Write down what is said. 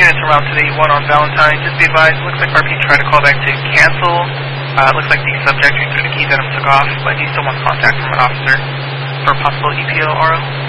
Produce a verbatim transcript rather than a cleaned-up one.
units from Route City, one on Valentine. Just be advised, looks like R P tried to call back to cancel. Uh, it looks like the subject returned the keys that took off, but he still wants contact from an officer for possible E P O R O.